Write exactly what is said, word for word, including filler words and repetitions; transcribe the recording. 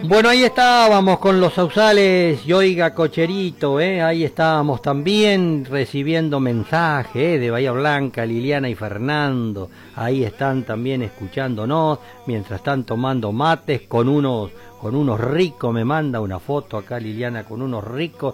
Bueno, ahí estábamos con los sausales y oiga cocherito, ¿eh? Ahí estábamos también recibiendo mensajes, ¿eh? De Bahía Blanca, Liliana y Fernando. Ahí están también escuchándonos, mientras están tomando mates con unos, con unos ricos. Me manda una foto acá Liliana con unos ricos